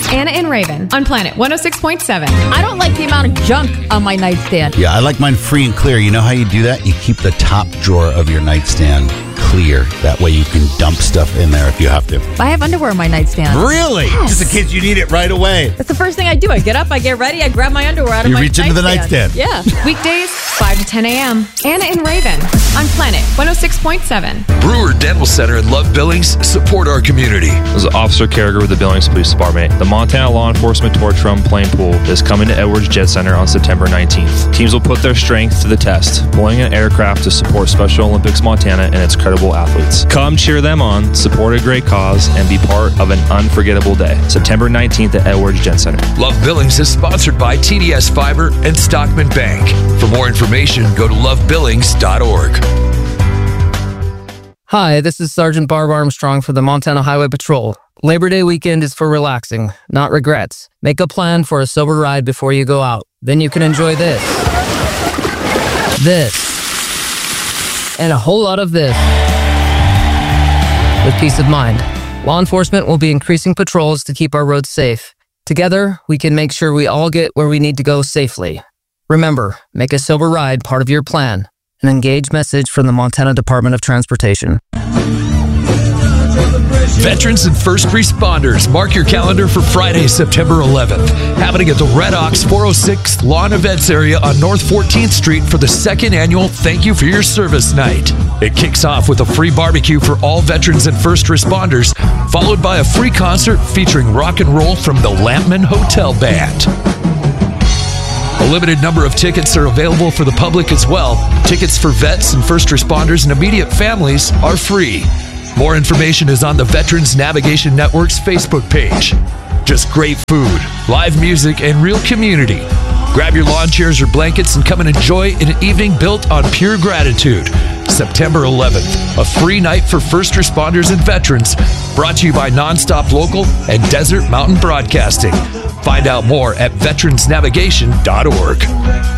Anna and Raven on Planet 106.7. I don't like the amount of junk on my nightstand. Yeah, I like mine free and clear. You know how you do that? You keep the top drawer of your nightstand clear. That way you can dump stuff in there if you have to. I have underwear on my nightstand. Really? Yes. Just in case you need it right away. That's the first thing I do. I get up, I get ready, I grab my underwear out of You my reach into the nightstand. Yeah. Weekdays, 5 to 10 a.m. Anna and Raven on Planet 106.7. Brewer Dental Center and Love Billings support our community. As an officer caregiver with the Billings Police Department, the Montana Law Enforcement Torch Run Plane Pool is coming to Edwards Jet Center on September 19th. Teams will put their strength to the test, pulling an aircraft to support Special Olympics Montana and its credible athletes. Come cheer them on, support a great cause, and be part of an unforgettable day. September 19th at Edwards Jet Center. Love Billings is sponsored by TDS Fiber and Stockman Bank. For more information, go to lovebillings.org. Hi, this is Sergeant Barb Armstrong for the Montana Highway Patrol. Labor Day weekend is for relaxing, not regrets. Make a plan for a sober ride before you go out. Then you can enjoy this, and a whole lot of this with peace of mind. Law enforcement will be increasing patrols to keep our roads safe. Together, we can make sure we all get where we need to go safely. Remember, make a sober ride part of your plan. An engaged message from the Montana Department of Transportation. Veterans and first responders, mark your calendar for Friday, September 11th. Happening at the Red Ox 406 Lawn Events area on North 14th Street for the second annual Thank You for Your Service Night. It kicks off with a free barbecue for all veterans and first responders, followed by a free concert featuring rock and roll from the Lampman Hotel Band. A limited number of tickets are available for the public as well. Tickets for vets and first responders and immediate families are free. More information is on the Veterans Navigation Network's Facebook page. Just great food, live music, and real community. Grab your lawn chairs or blankets and come and enjoy an evening built on pure gratitude. September 11th, a free night for first responders and veterans, brought to you by Nonstop Local and Desert Mountain Broadcasting. Find out more at veteransnavigation.org.